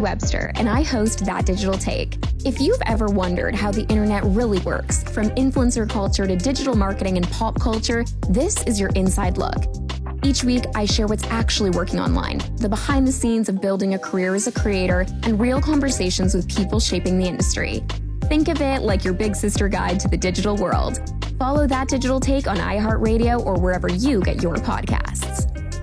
Webster, and I host That Digital Take. If you've ever wondered how the internet really works, from influencer culture to digital marketing and pop culture, this is your inside look. Each week, I share what's actually working online, the behind the scenes of building a career as a creator, and real conversations with people shaping the industry. Think of it like your big sister guide to the digital world. Follow That Digital Take on iHeartRadio or wherever you get your podcasts.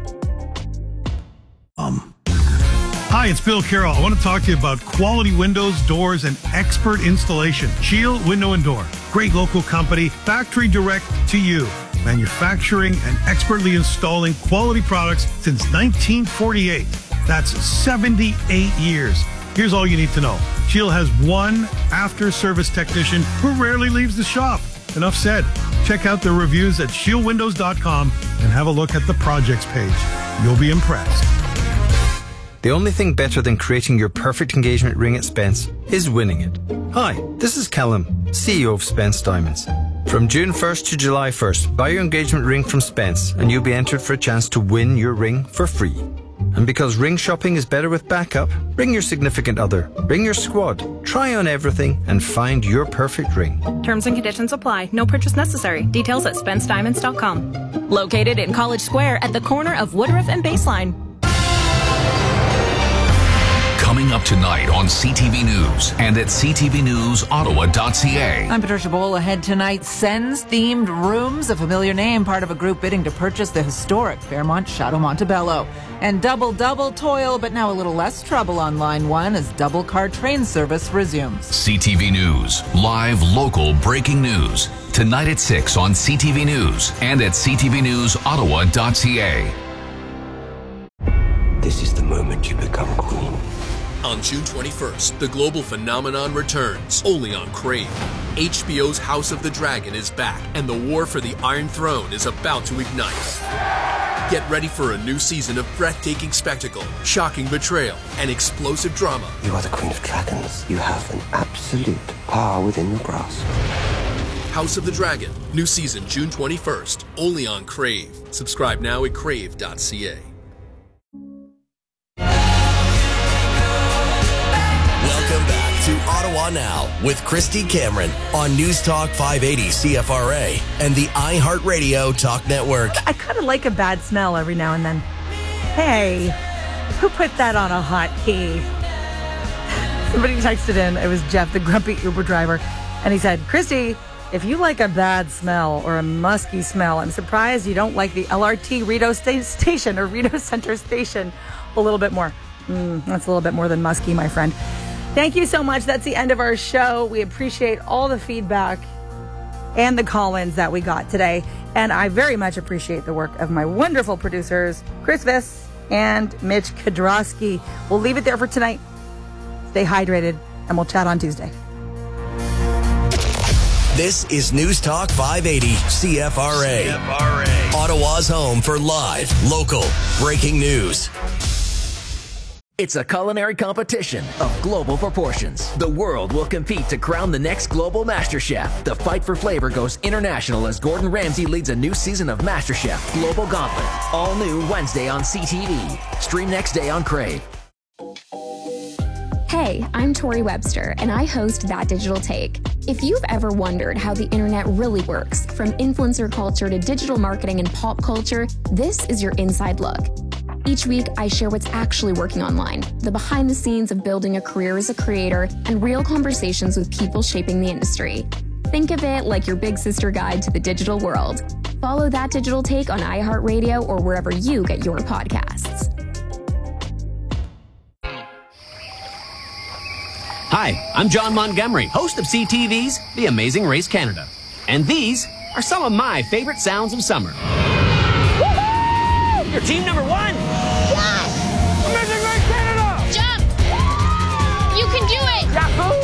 Hi, it's Bill Carroll. I want to talk to you about quality windows, doors, and expert installation. Shield Window and Door. Great local company, factory direct to you. Manufacturing and expertly installing quality products since 1948. That's 78 years. Here's all you need to know. Shield has one after-service technician who rarely leaves the shop. Enough said. Check out the reviews at shieldwindows.com and have a look at the projects page. You'll be impressed. The only thing better than creating your perfect engagement ring at Spence is winning it. Hi, this is Callum, CEO of Spence Diamonds. From June 1st to July 1st, buy your engagement ring from Spence and you'll be entered for a chance to win your ring for free. And because ring shopping is better with backup, bring your significant other, bring your squad, try on everything and find your perfect ring. Terms and conditions apply. No purchase necessary. Details at SpenceDiamonds.com. Located in College Square at the corner of Woodruff and Baseline. Coming up tonight on CTV News and at ctvnewsottawa.ca. I'm Patricia Bowl. Ahead tonight, Sens-themed rooms, a familiar name, part of a group bidding to purchase the historic Fairmont Chateau Montebello. And double toil, but now a little less trouble on Line 1 as double car train service resumes. CTV News, live local breaking news. Tonight at 6 on CTV News and at ctvnewsottawa.ca. This is the moment you become queen. On June 21st, the global phenomenon returns, only on Crave. HBO's House of the Dragon is back, and the war for the Iron Throne is about to ignite. Get ready for a new season of breathtaking spectacle, shocking betrayal, and explosive drama. You are the Queen of Dragons. You have an absolute power within your grasp. House of the Dragon, new season June 21st, only on Crave. Subscribe now at crave.ca. Welcome back to Ottawa Now with Christy Cameron on News Talk 580 CFRA and the iHeartRadio Talk Network. I kind of like a bad smell every now and then. Hey, who put that on a hot key? Somebody texted in, it was Jeff, the grumpy Uber driver, and he said, Christy, if you like a bad smell or a musky smell, I'm surprised you don't like the LRT Rideau Station or Rideau Center Station a little bit more. That's a little bit more than musky, my friend. Thank you so much. That's the end of our show. We appreciate all the feedback and the call-ins that we got today. And I very much appreciate the work of my wonderful producers, Chris Viss and Mitch Kudrowski. We'll leave it there for tonight. Stay hydrated, and we'll chat on Tuesday. This is News Talk 580 CFRA. Ottawa's home for live, local, breaking news. It's a culinary competition of global proportions. The world will compete to crown the next global MasterChef. The fight for flavor goes international as Gordon Ramsay leads a new season of MasterChef Global Gauntlet. All new Wednesday on CTV. Stream next day on Crave. Hey, I'm Tori Webster, and I host That Digital Take. If you've ever wondered how the internet really works, from influencer culture to digital marketing and pop culture, this is your inside look. Each week, I share what's actually working online, the behind the scenes of building a career as a creator, and real conversations with people shaping the industry. Think of it like your big sister guide to the digital world. Follow That Digital Take on iHeartRadio or wherever you get your podcasts. Hi, I'm John Montgomery, host of CTV's The Amazing Race Canada. And these are some of my favorite sounds of summer. Woohoo! Your team number one! Yes! Amazing Race Canada! Jump! You can do it! Yahoo!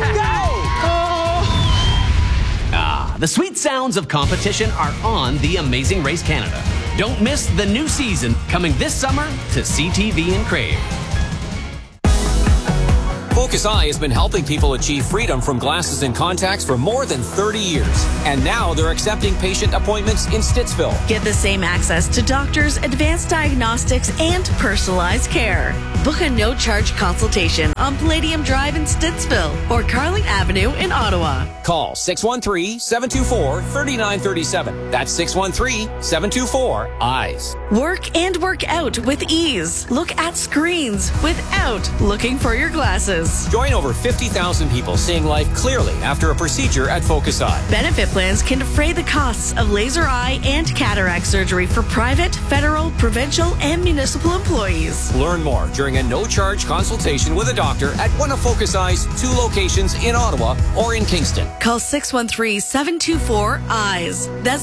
Go! The sweet sounds of competition are on The Amazing Race Canada. Don't miss the new season coming this summer to CTV and Crave. Focus Eye has been helping people achieve freedom from glasses and contacts for more than 30 years. And now they're accepting patient appointments in Stittsville. Get the same access to doctors, advanced diagnostics, and personalized care. Book a no-charge consultation on Palladium Drive in Stittsville or Carling Avenue in Ottawa. Call 613-724-3937. That's 613-724-EYES. Work and work out with ease. Look at screens without looking for your glasses. Join over 50,000 people seeing life clearly after a procedure at Focus Eye. Benefit plans can defray the costs of laser eye and cataract surgery for private, federal, provincial, and municipal employees. Learn more during a no-charge consultation with a doctor at one of Focus Eye's 2 locations in Ottawa or in Kingston. Call 613-724-EYES. That's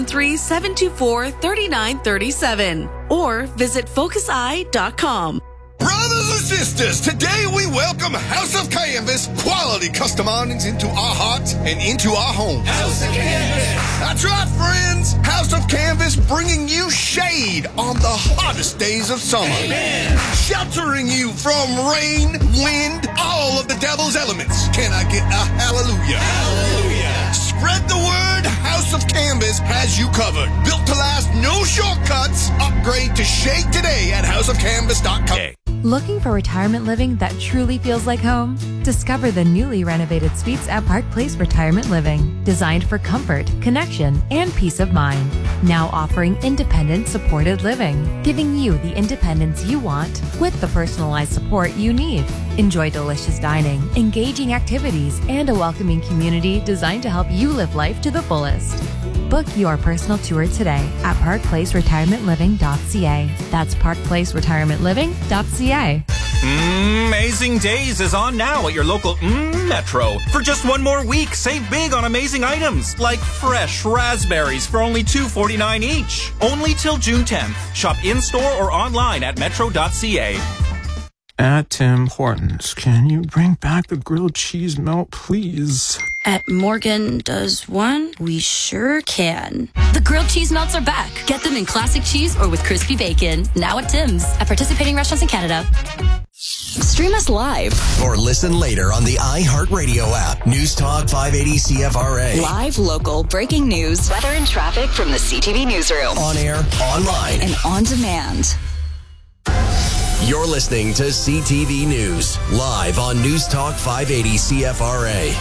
613-724-3937. Or visit focuseye.com. Brothers and sisters, today we welcome House of Canvas quality custom awnings into our hearts and into our homes. House of Canvas. That's right, friends. House of Canvas bringing you shade on the hottest days of summer. Amen. Sheltering you from rain, wind, all of the devil's elements. Can I get a hallelujah? Hallelujah. Spread the word. House of Canvas has you covered. Built to last, no shortcuts. Upgrade to shade today at houseofcanvas.com. Looking for retirement living that truly feels like home? Discover the newly renovated suites at Park Place Retirement Living, designed for comfort, connection, and peace of mind. Now offering independent supported living, giving you the independence you want with the personalized support you need. Enjoy delicious dining, engaging activities, and a welcoming community designed to help you live life to the fullest. Book your personal tour today at parkplaceretirementliving.ca. That's parkplaceretirementliving.ca. Amazing Days is on now at your local Metro. For just one more week, save big on amazing items like fresh raspberries for only $2.49 each. Only till June 10th. Shop in-store or online at metro.ca. At Tim Hortons, can you bring back the grilled cheese melt, please? At Morgan Does One, we sure can. The grilled cheese melts are back. Get them in classic cheese or with crispy bacon. Now at Tim's. At participating restaurants in Canada. Stream us live. Or listen later on the iHeartRadio app. News Talk 580 CFRA. Live, local, breaking news, weather and traffic from the CTV newsroom. On air, online, and on demand. You're listening to CTV News, live on News Talk 580 CFRA.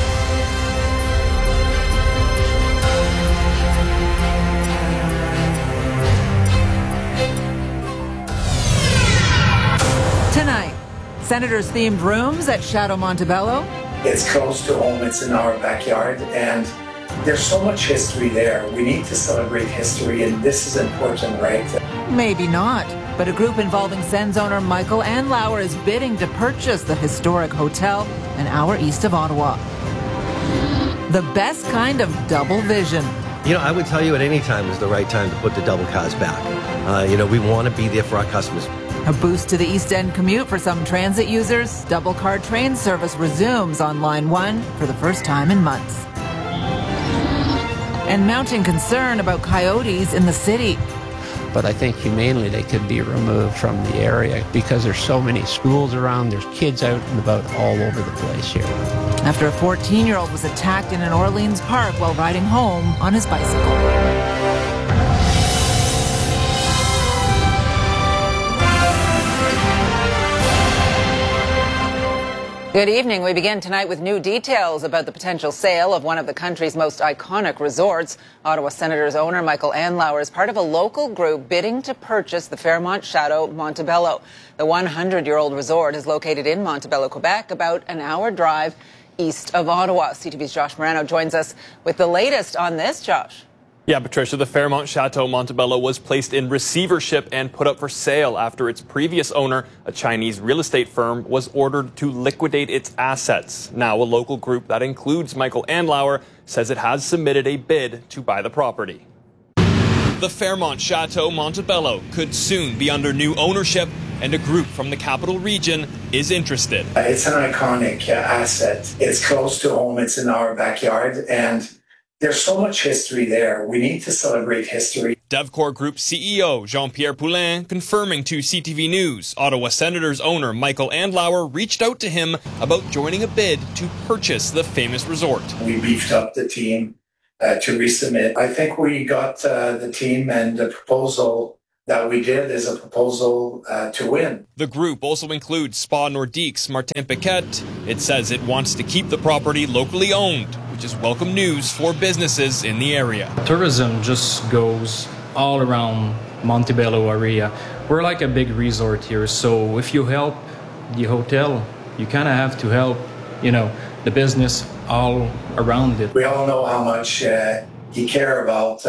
Tonight, Senators themed rooms at Chateau Montebello. It's close to home, it's in our backyard, and there's so much history there. We need to celebrate history, and this is important, right? Maybe not, but a group involving Sens owner Michael Andlauer is bidding to purchase the historic hotel an hour east of Ottawa. The best kind of double vision. You know, I would tell you at any time is the right time to put the double cars back. We want to be there for our customers. A boost to the East End commute for some transit users. Double car train service resumes on Line 1 for the first time in months. And mounting concern about coyotes in the city. But I think humanely they could be removed from the area because there's so many schools around, there's kids out and about all over the place here. After a 14-year-old was attacked in an Orleans park while riding home on his bicycle. Good evening. We begin tonight with new details about the potential sale of one of the country's most iconic resorts. Ottawa Senators owner Michael Andlauer is part of a local group bidding to purchase the Fairmont Chateau Montebello. The 100-year-old resort is located in Montebello, Quebec, about an hour drive east of Ottawa. CTV's Josh Morano joins us with the latest on this. Josh. Yeah, Patricia, the Fairmont Chateau Montebello was placed in receivership and put up for sale after its previous owner, a Chinese real estate firm, was ordered to liquidate its assets. Now, a local group that includes Michael Andlauer says it has submitted a bid to buy the property. The Fairmont Chateau Montebello could soon be under new ownership, and a group from the capital region is interested. It's an iconic asset. It's close to home. It's in our backyard, and there's so much history there. We need to celebrate history. DevCore Group CEO Jean-Pierre Poulin confirming to CTV News Ottawa Senators owner Michael Andlauer reached out to him about joining a bid to purchase the famous resort. We beefed up the team to resubmit. I think we got the team, and the proposal that we did is a proposal to win. The group also includes Spa Nordique's Martin Paquette. It says it wants to keep the property locally owned, which is welcome news for businesses in the area. Tourism just goes all around Montebello area. We're like a big resort here, so if you help the hotel, you kind of have to help, the business all around it. We all know how much you care about,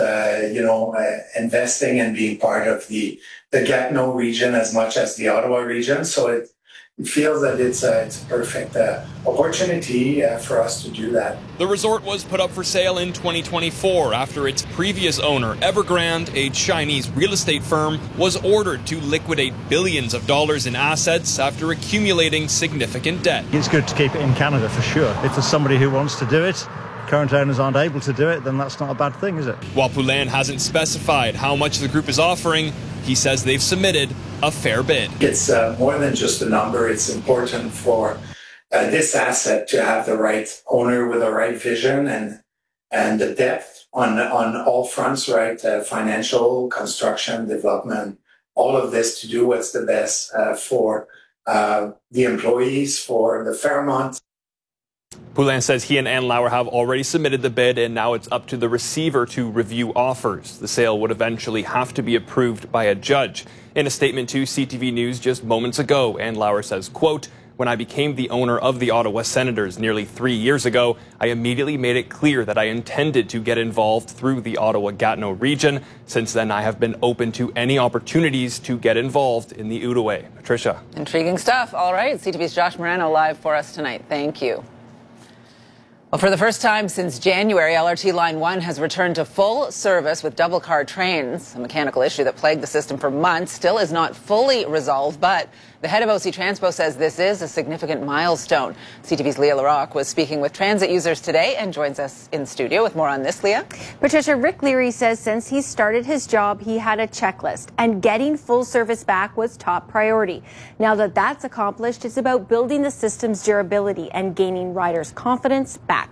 investing and being part of the Gatineau region as much as the Ottawa region. So it feels that it's a perfect opportunity for us to do that. The resort was put up for sale in 2024 after its previous owner, Evergrande, a Chinese real estate firm, was ordered to liquidate billions of dollars in assets after accumulating significant debt. It's good to keep it in Canada for sure. If there's somebody who wants to do it, current owners aren't able to do it, then that's not a bad thing, is it? While Poulin hasn't specified how much the group is offering, he says they've submitted a fair bid. It's more than just a number. It's important for this asset to have the right owner with the right vision and the depth on all fronts, right? Financial, construction, development, all of this to do what's the best for the employees, for the Fairmont. Poulin says he and Andlauer have already submitted the bid, and now it's up to the receiver to review offers. The sale would eventually have to be approved by a judge. In a statement to CTV News just moments ago, Andlauer says, quote, "When I became the owner of the Ottawa Senators nearly 3 years ago, I immediately made it clear that I intended to get involved through the Ottawa-Gatineau region. Since then, I have been open to any opportunities to get involved in the Outaouais." Patricia. Intriguing stuff. All right. CTV's Josh Morano live for us tonight. Thank you. Well, for the first time since January, LRT Line 1 has returned to full service with double-car trains. A mechanical issue that plagued the system for months still is not fully resolved, but the head of OC Transpo says this is a significant milestone. CTV's Leah Larocque was speaking with transit users today and joins us in studio with more on this, Leah. Patricia, Rick Leary says since he started his job, he had a checklist, and getting full service back was top priority. Now that that's accomplished, it's about building the system's durability and gaining riders' confidence back.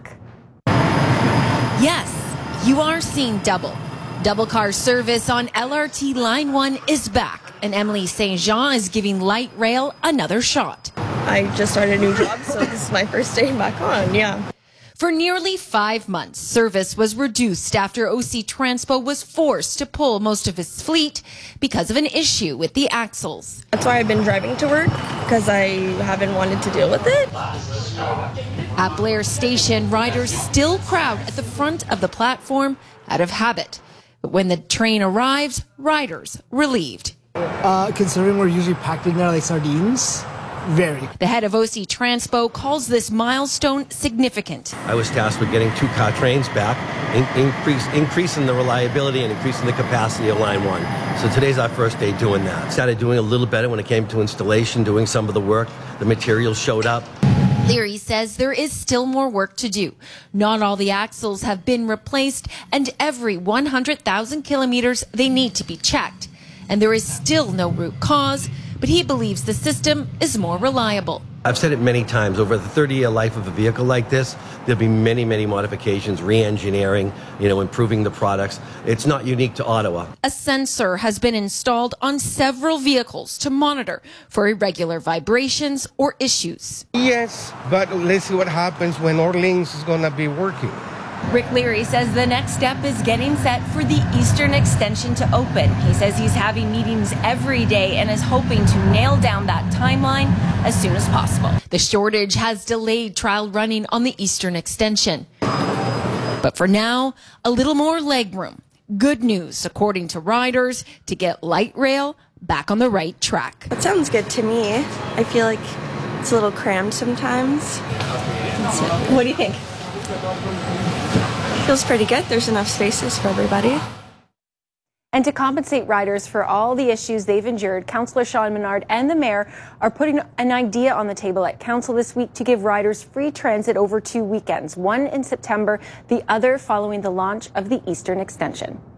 Yes, you are seeing double. Double car service on LRT Line 1 is back, and Emily St. Jean is giving light rail another shot. I just started a new job, so this is my first day back on, yeah. For nearly 5 months, service was reduced after OC Transpo was forced to pull most of his fleet because of an issue with the axles. That's why I've been driving to work, because I haven't wanted to deal with it. At Blair Station, riders still crowd at the front of the platform out of habit. But when the train arrives, riders relieved. Considering we're usually packed in there like sardines, very. The head of OC Transpo calls this milestone significant. I was tasked with getting 2-car trains back, increasing the reliability and increasing the capacity of Line 1. So today's our first day doing that. Started doing a little better when it came to installation, doing some of the work. The materials showed up. Leary says there is still more work to do. Not all the axles have been replaced, and every 100,000 kilometers they need to be checked. And there is still no root cause, but he believes the system is more reliable. I've said it many times, over the 30-year life of a vehicle like this, there'll be many, many modifications, re-engineering, improving the products. It's not unique to Ottawa. A sensor has been installed on several vehicles to monitor for irregular vibrations or issues. Yes, but let's see what happens when Orleans is going to be working. Rick Leary says the next step is getting set for the Eastern Extension to open. He says he's having meetings every day and is hoping to nail down that timeline as soon as possible. The shortage has delayed trial running on the Eastern Extension. But for now, a little more legroom. Good news, according to riders, to get light rail back on the right track. That sounds good to me. I feel like it's a little crammed sometimes. What do you think? Feels pretty good. There's enough spaces for everybody. And to compensate riders for all the issues they've endured, Councillor Sean Menard and the Mayor are putting an idea on the table at Council this week to give riders free transit over 2 weekends, one in September, the other following the launch of the Eastern Extension.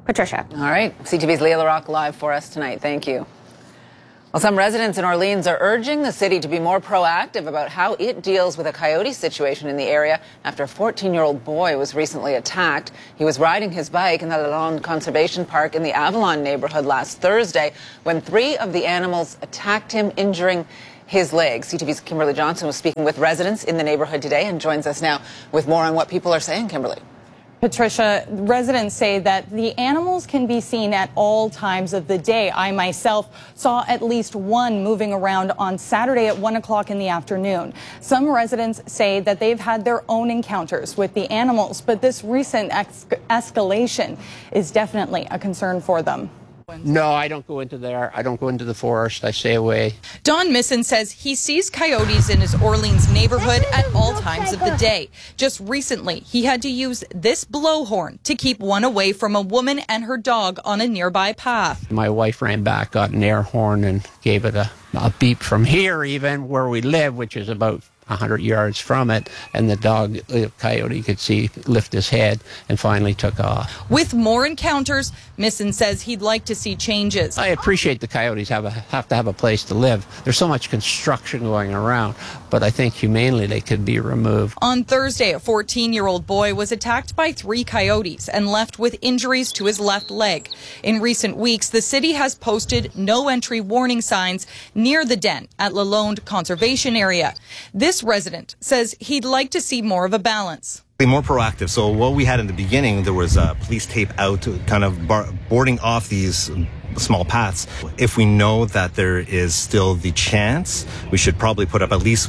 Patricia. All right. CTV's Leah LaRocque live for us tonight. Thank you. Well, some residents in Orleans are urging the city to be more proactive about how it deals with a coyote situation in the area after a 14-year-old boy was recently attacked. He was riding his bike in the Lalonde Conservation Park in the Avalon neighborhood last Thursday when 3 of the animals attacked him, injuring his legs. CTV's Kimberly Johnson was speaking with residents in the neighborhood today and joins us now with more on what people are saying. Kimberly. Patricia, residents say that the animals can be seen at all times of the day. I myself saw at least one moving around on Saturday at 1 o'clock in the afternoon. Some residents say that they've had their own encounters with the animals, but this recent escalation is definitely a concern for them. No, I don't go into there. I don't go into the forest. I stay away. Don Misson says he sees coyotes in his Orleans neighborhood at all times of the day. Just recently, he had to use this blowhorn to keep one away from a woman and her dog on a nearby path. My wife ran back, got an air horn, and gave it a beep from here, even where we live, which is about 100 yards from it, and the coyote could see lift his head and finally took off. With more encounters, Misson says he'd like to see changes. I appreciate the coyotes have to have a place to live. There's so much construction going around, but I think humanely they could be removed. On Thursday, a 14-year-old boy was attacked by 3 coyotes and left with injuries to his left leg. In recent weeks, the city has posted no entry warning signs near the den at Lalonde Conservation Area. This resident says he'd like to see more of a balance. More proactive. So what we had in the beginning, there was police tape out kind of boarding off these small paths. If we know that there is still the chance, we should probably put up at least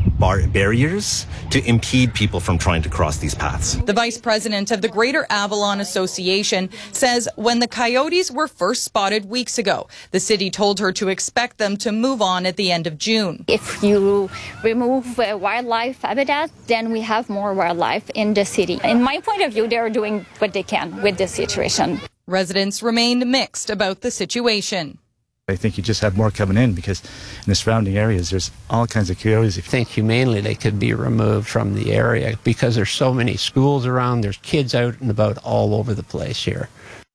barriers to impede people from trying to cross these paths. The vice president of the Greater Avalon Association says when the coyotes were first spotted weeks ago, the city told her to expect them to move on at the end of June. If you remove wildlife habitat, then we have more wildlife in the city. In my point of view, they're doing what they can with this situation. Residents remained mixed about the situation. I think you just have more coming in because in the surrounding areas there's all kinds of coyotes. I think humanely they could be removed from the area because there's so many schools around, there's kids out and about all over the place here.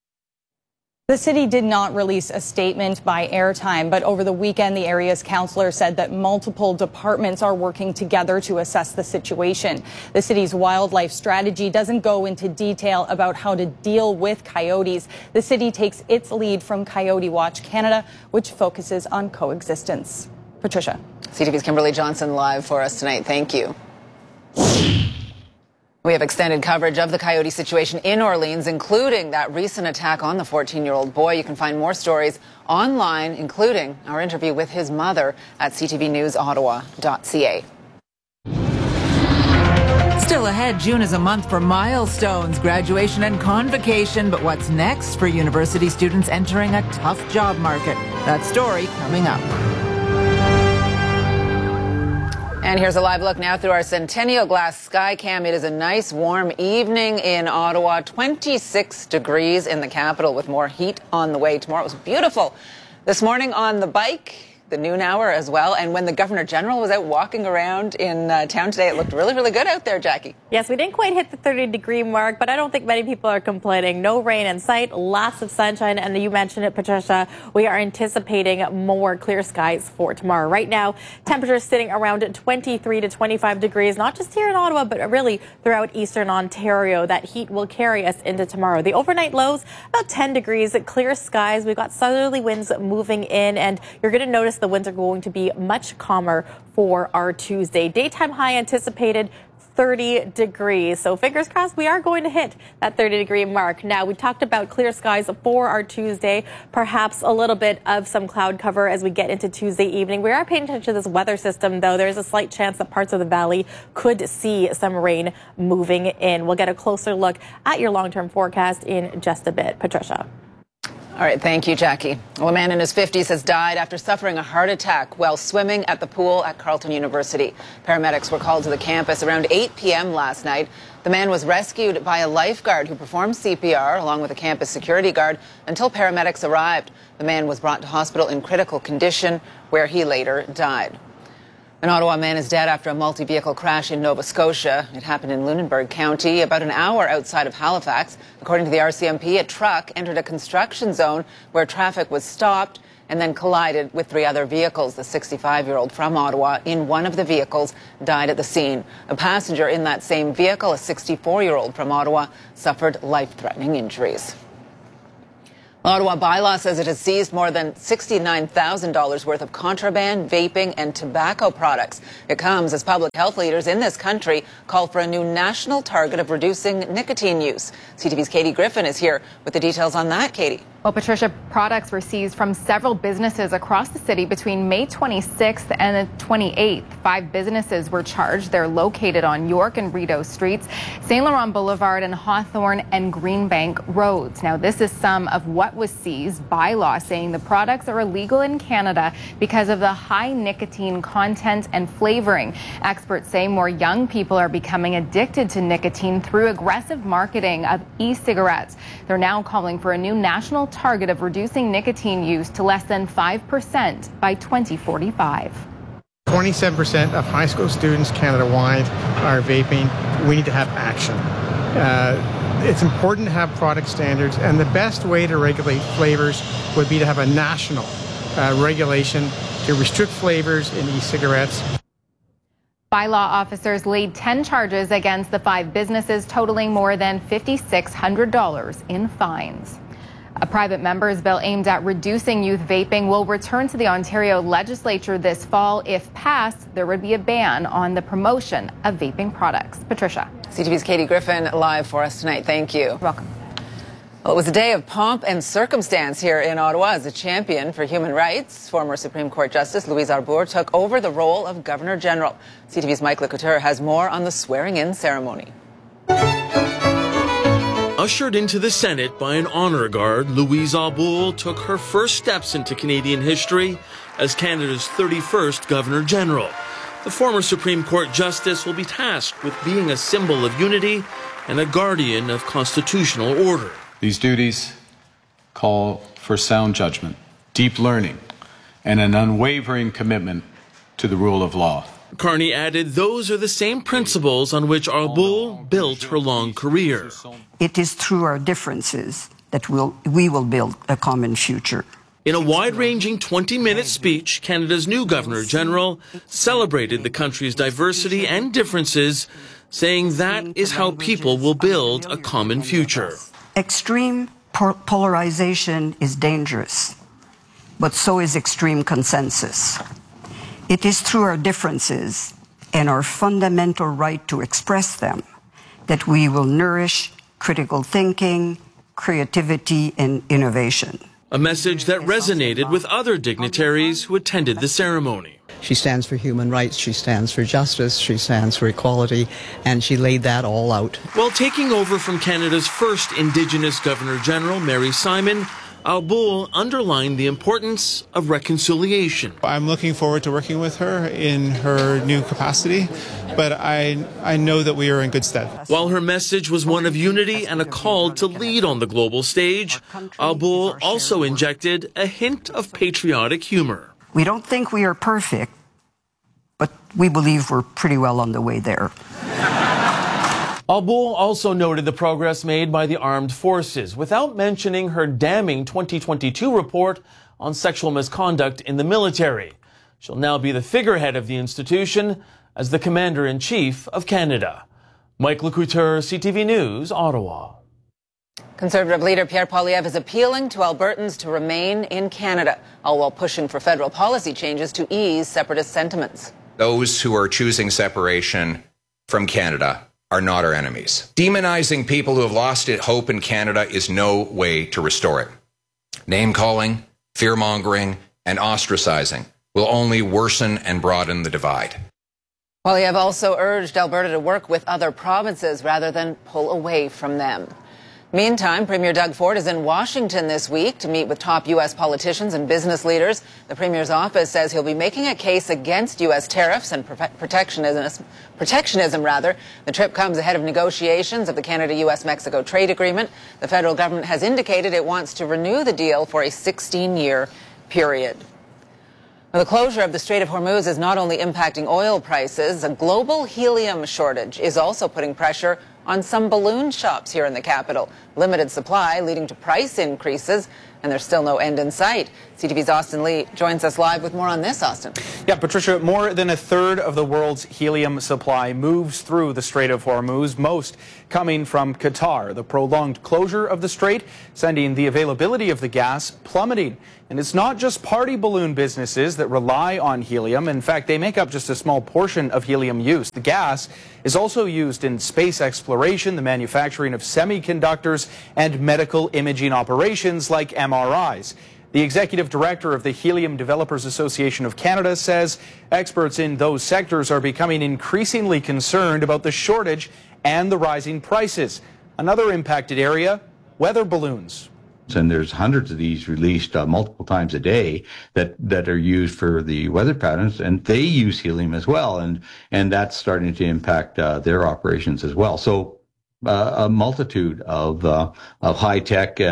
The city did not release a statement by airtime, but over the weekend, the area's councillor said that multiple departments are working together to assess the situation. The city's wildlife strategy doesn't go into detail about how to deal with coyotes. The city takes its lead from Coyote Watch Canada, which focuses on coexistence. Patricia. CTV's Kimberly Johnson live for us tonight. Thank you. We have extended coverage of the coyote situation in Orleans, including that recent attack on the 14-year-old boy. You can find more stories online, including our interview with his mother at ctvnewsottawa.ca. Still ahead, June is a month for milestones, graduation and convocation. But what's next for university students entering a tough job market? That story coming up. And here's a live look now through our Centennial Glass Skycam. It is a nice warm evening in Ottawa, 26 degrees in the capital with more heat on the way tomorrow. It was beautiful this morning on the bike, the noon hour as well. And when the Governor General was out walking around in town today, it looked really, really good out there, Jackie. Yes, we didn't quite hit the 30-degree mark, but I don't think many people are complaining. No rain in sight, lots of sunshine, and you mentioned it, Patricia, we are anticipating more clear skies for tomorrow. Right now, temperatures sitting around 23 to 25 degrees, not just here in Ottawa, but really throughout eastern Ontario. That heat will carry us into tomorrow. The overnight lows, about 10 degrees, clear skies. We've got southerly winds moving in, and you're going to notice the winds are going to be much calmer for our Tuesday. Daytime high anticipated 30 degrees. So fingers crossed we are going to hit that 30-degree mark. Now, we talked about clear skies for our Tuesday, perhaps a little bit of some cloud cover as we get into Tuesday evening. We are paying attention to this weather system, though. There's a slight chance that parts of the valley could see some rain moving in. We'll get a closer look at your long-term forecast in just a bit. Patricia. All right, thank you, Jackie. Well, a man in his 50s has died after suffering a heart attack while swimming at the pool at Carleton University. Paramedics were called to the campus around 8 p.m. last night. The man was rescued by a lifeguard who performed CPR along with a campus security guard until paramedics arrived. The man was brought to hospital in critical condition where he later died. An Ottawa man is dead after a multi-vehicle crash in Nova Scotia. It happened in Lunenburg County, about an hour outside of Halifax. According to the RCMP, a truck entered a construction zone where traffic was stopped and then collided with 3 other vehicles. The 65-year-old from Ottawa in one of the vehicles died at the scene. A passenger in that same vehicle, a 64-year-old from Ottawa, suffered life-threatening injuries. Ottawa bylaw says it has seized more than $69,000 worth of contraband, vaping and tobacco products. It comes as public health leaders in this country call for a new national target of reducing nicotine use. CTV's Katie Griffin is here with the details on that. Katie. Well, Patricia, products were seized from several businesses across the city between May 26th and the 28th. 5 businesses were charged. They're located on York and Rideau Streets, St. Laurent Boulevard, and Hawthorne and Greenbank Roads. Now, this is some of what was seized by law, saying the products are illegal in Canada because of the high nicotine content and flavoring. Experts say more young people are becoming addicted to nicotine through aggressive marketing of e-cigarettes. They're now calling for a new national target of reducing nicotine use to less than 5% by 2045. 27% of high school students Canada-wide are vaping. We need to have action. It's important to have product standards, and the best way to regulate flavors would be to have a national regulation to restrict flavors in e-cigarettes. Bylaw officers laid 10 charges against the 5 businesses, totaling more than $5,600 in fines. A private member's bill aimed at reducing youth vaping will return to the Ontario legislature this fall. If passed, there would be a ban on the promotion of vaping products. Patricia. CTV's Katie Griffin live for us tonight. Thank you. Welcome. Well, it was a day of pomp and circumstance here in Ottawa as a champion for human rights. Former Supreme Court Justice Louise Arbour took over the role of Governor General. CTV's Mike LeCouture has more on the swearing-in ceremony. Ushered into the Senate by an honor guard, Louise Arbour took her first steps into Canadian history as Canada's 31st Governor General. The former Supreme Court Justice will be tasked with being a symbol of unity and a guardian of constitutional order. These duties call for sound judgment, deep learning, and an unwavering commitment to the rule of law. Carney added those are the same principles on which Arbour built her long career. It is through our differences that we will build a common future. In a wide-ranging 20-minute speech, Canada's new Governor General celebrated the country's diversity and differences, saying that is how people will build a common future. Extreme polarization is dangerous, but so is extreme consensus. It is through our differences and our fundamental right to express them that we will nourish critical thinking, creativity, and innovation. A message that resonated with other dignitaries who attended the ceremony. She stands for human rights, she stands for justice, she stands for equality, and she laid that all out. While taking over from Canada's first Indigenous Governor General, Mary Simon, Arbour underlined the importance of reconciliation. I'm looking forward to working with her in her new capacity, but I know that we are in good stead. While her message was one of unity and a call to lead on the global stage, Arbour also injected a hint of patriotic humor. We don't think we are perfect, but we believe we're pretty well on the way there. Arbour also noted the progress made by the armed forces, without mentioning her damning 2022 report on sexual misconduct in the military. She'll now be the figurehead of the institution as the Commander-in-Chief of Canada. Mike LeCouture, CTV News, Ottawa. Conservative leader Pierre Poilievre is appealing to Albertans to remain in Canada, all while pushing for federal policy changes to ease separatist sentiments. Those who are choosing separation from Canada are not our enemies. Demonizing people who have lost hope in Canada is no way to restore it. Name-calling, fear-mongering, and ostracizing will only worsen and broaden the divide. Poilievre also urged Alberta to work with other provinces rather than pull away from them. Meantime, Premier Doug Ford is in Washington this week to meet with top U.S. politicians and business leaders. The Premier's office says he'll be making a case against U.S. tariffs and protectionism. The trip comes ahead of negotiations of the Canada-U.S.-Mexico trade agreement. The federal government has indicated it wants to renew the deal for a 16-year period. Well, the closure of the Strait of Hormuz is not only impacting oil prices, a global helium shortage is also putting pressure on some balloon shops here in the capital. Limited supply leading to price increases, and there's still no end in sight. CTV's Austin Lee joins us live with more on this, Austin. Yeah, Patricia, more than a third of the world's helium supply moves through the Strait of Hormuz, most coming from Qatar. The prolonged closure of the strait sending the availability of the gas plummeting. And it's not just party balloon businesses that rely on helium. In fact, they make up just a small portion of helium use. The gas is also used in space exploration, the manufacturing of semiconductors, and medical imaging operations like MRIs. The executive director of the Helium Developers Association of Canada says experts in those sectors are becoming increasingly concerned about the shortage and the rising prices. Another impacted area, weather balloons. And there's hundreds of these released multiple times a day that are used for the weather patterns, and they use helium as well, and that's starting to impact their operations as well. So a multitude of high tech,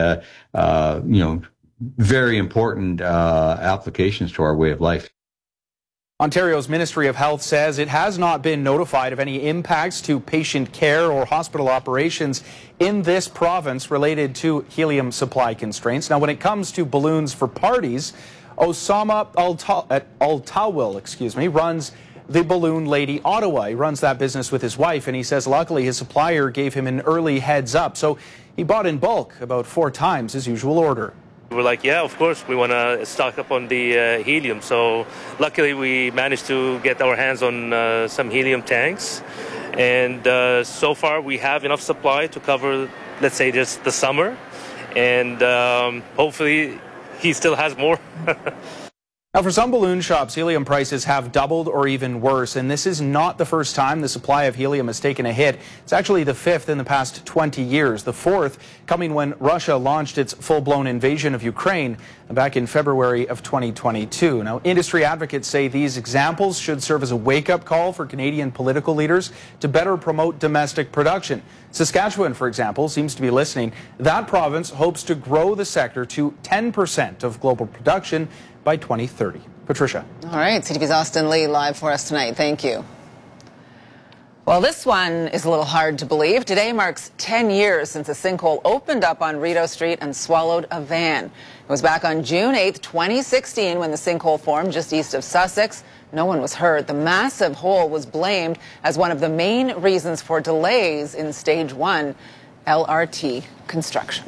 very important applications to our way of life. Ontario's Ministry of Health says it has not been notified of any impacts to patient care or hospital operations in this province related to helium supply constraints. Now, when it comes to balloons for parties, Osama Al-Tawil, runs the Balloon Lady Ottawa. He runs that business with his wife, and he says luckily his supplier gave him an early heads up. So he bought in bulk, about 4 times his usual order. We're like, yeah, of course, we want to stock up on the helium. So luckily we managed to get our hands on some helium tanks. And so far we have enough supply to cover, let's say, just the summer. And hopefully he still has more. Now, for some balloon shops, helium prices have doubled or even worse, and this is not the first time the supply of helium has taken a hit. It's actually the 5th in the past 20 years, the 4th coming when Russia launched its full-blown invasion of Ukraine back in February of 2022. Now, industry advocates say these examples should serve as a wake-up call for Canadian political leaders to better promote domestic production. Saskatchewan, for example, seems to be listening. That province hopes to grow the sector to 10% of global production by 2030. Patricia. All right, CTV's Austin Lee live for us tonight. Thank you. Well, this one is a little hard to believe. Today marks 10 years since a sinkhole opened up on Rideau Street and swallowed a van. It was back on June 8th, 2016, when the sinkhole formed just east of Sussex. No one was hurt. The massive hole was blamed as one of the main reasons for delays in Stage 1 LRT construction.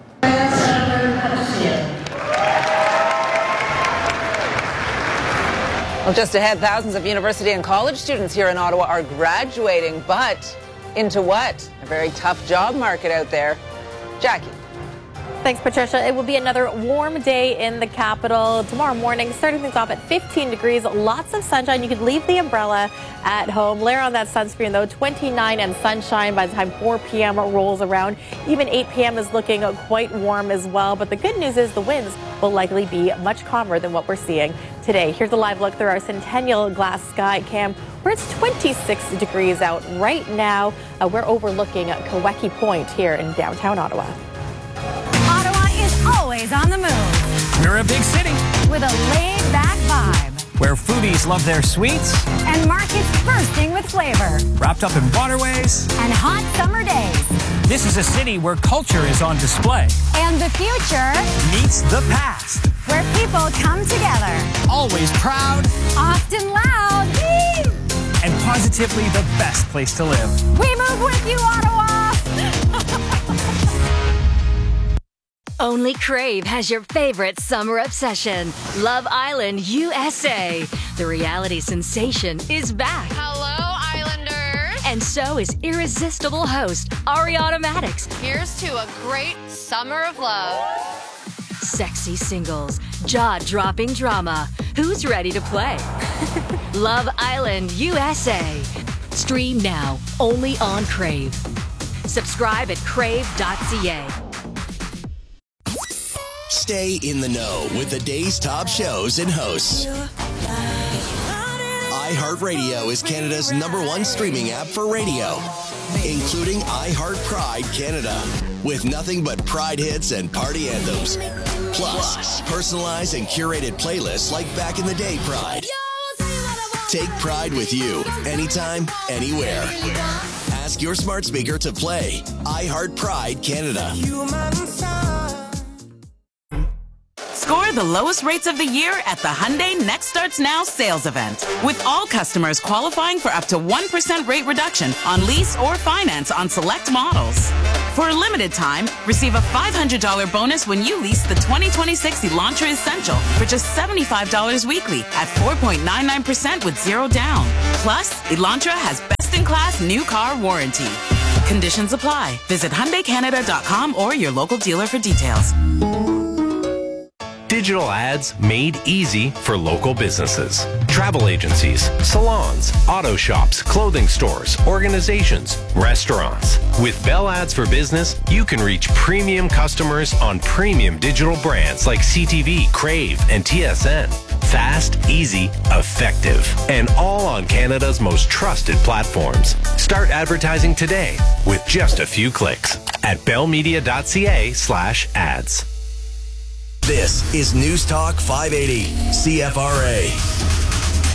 Well, just ahead, thousands of university and college students here in Ottawa are graduating, but into what? A very tough job market out there. Jackie. Thanks, Patricia. It will be another warm day in the capital tomorrow morning, starting things off at 15 degrees, lots of sunshine. You could leave the umbrella at home. Layer on that sunscreen, though, 29 and sunshine by the time 4 p.m. rolls around. Even 8 p.m. is looking quite warm as well. But the good news is the winds will likely be much calmer than what we're seeing today. Here's a live look through our Centennial Glass Sky Cam, where it's 26 degrees out right now. We're overlooking Kaweki Point here in downtown Ottawa. Always on the move. We're a big city with a laid-back vibe, where foodies love their sweets and markets bursting with flavor, wrapped up in waterways and hot summer days. This is a city where culture is on display and the future meets the past, where people come together, always proud, often loud, and positively the best place to live. We move with you, Ottawa. Only Crave has your favorite summer obsession, Love Island USA. The reality sensation is back. Hello, Islanders. And so is irresistible host Ariana Madix. Here's to a great summer of love. Sexy singles, jaw-dropping drama. Who's ready to play? Love Island USA. Stream now, only on Crave. Subscribe at crave.ca. Stay in the know with the day's top shows and hosts. iHeartRadio is Canada's #1 streaming app for radio, including iHeart Pride Canada, with nothing but Pride hits and party anthems. Plus, personalized and curated playlists like Back in the Day Pride. Take Pride with you, anytime, anywhere. Ask your smart speaker to play iHeart Pride Canada. Score the lowest rates of the year at the Hyundai Next Starts Now sales event, with all customers qualifying for up to 1% rate reduction on lease or finance on select models. For a limited time, receive a $500 bonus when you lease the 2026 Elantra Essential for just $75 weekly at 4.99% with zero down. Plus, Elantra has best-in-class new car warranty. Conditions apply. Visit HyundaiCanada.com or your local dealer for details. Digital ads made easy for local businesses. Travel agencies, salons, auto shops, clothing stores, organizations, restaurants. With Bell Ads for Business, you can reach premium customers on premium digital brands like CTV, Crave, and TSN. Fast, easy, effective, and all on Canada's most trusted platforms. Start advertising today with just a few clicks at bellmedia.ca/ads. This is News Talk 580, CFRA.